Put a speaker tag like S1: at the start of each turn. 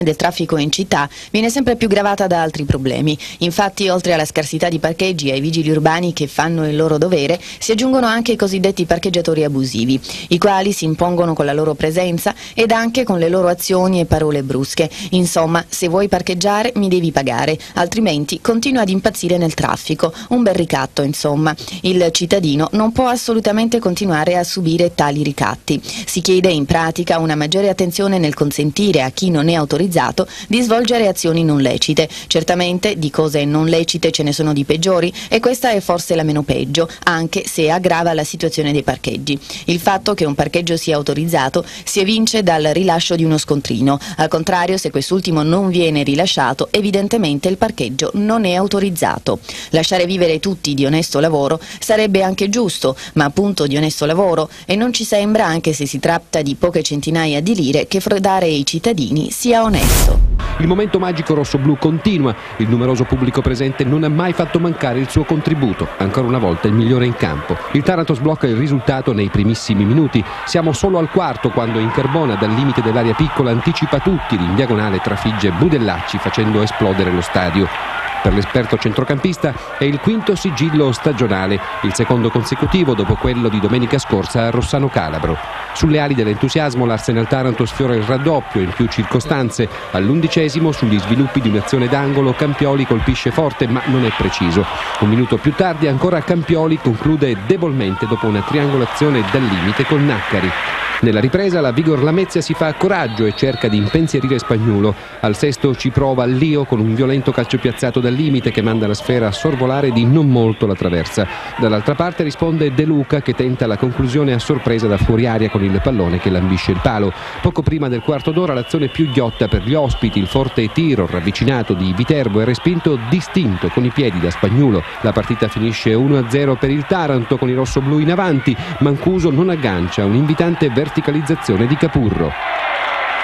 S1: del traffico in città viene sempre più gravata da altri problemi. Infatti, oltre alla scarsità di parcheggi e ai vigili urbani che fanno il loro dovere, si aggiungono anche i cosiddetti parcheggiatori abusivi, i quali si impongono con la loro presenza ed anche con le loro azioni e parole brusche. Insomma, se vuoi parcheggiare mi devi pagare, altrimenti continua ad impazzire nel traffico. Un bel ricatto, insomma. Il cittadino non può assolutamente continuare a subire tali ricatti. Si chiede in pratica una maggiore attenzione nel consentire a chi non è autorizzato di svolgere azioni non lecite. Certamente di cose non lecite ce ne sono di peggiori e questa è forse la meno peggio, anche se aggrava la situazione dei parcheggi. Il fatto che un parcheggio sia autorizzato si evince dal rilascio di uno scontrino. Al contrario, se quest'ultimo non viene rilasciato, evidentemente il parcheggio non è autorizzato. Lasciare vivere tutti di onesto lavoro sarebbe anche giusto, ma appunto di onesto lavoro, e non ci sembra, anche se si tratta di poche centinaia di lire, che frodare i cittadini sia onesto.
S2: Il momento magico rossoblu continua, il numeroso pubblico presente non ha mai fatto mancare il suo contributo, ancora una volta il migliore in campo. Il Taranto sblocca il risultato nei primissimi minuti, siamo solo al quarto quando Incarbona dal limite dell'area piccola anticipa tutti, in diagonale trafigge Budellacci facendo esplodere lo stadio. Per l'esperto centrocampista è il quinto sigillo stagionale, il secondo consecutivo dopo quello di domenica scorsa a Rossano Calabro. Sulle ali dell'entusiasmo l'Arsenal Taranto sfiora il raddoppio in più circostanze. All'11° sugli sviluppi di un'azione d'angolo Campioli colpisce forte ma non è preciso. Un minuto più tardi ancora Campioli conclude debolmente dopo una triangolazione dal limite con Naccari. Nella ripresa la Vigor Lamezia si fa coraggio e cerca di impensierire Spagnuolo. Al 6° ci prova Lio con un violento calcio piazzato dal limite che manda la sfera a sorvolare di non molto la traversa. Dall'altra parte risponde De Luca che tenta la conclusione a sorpresa da fuori aria con il pallone che lambisce il palo. Poco prima del quarto d'ora l'azione più ghiotta per gli ospiti, il forte tiro ravvicinato di Viterbo è respinto distinto con i piedi da Spagnuolo. La partita finisce 1-0 per il Taranto con i rossoblù in avanti. Mancuso non aggancia, un'invitante verticalizzazione di Capurro.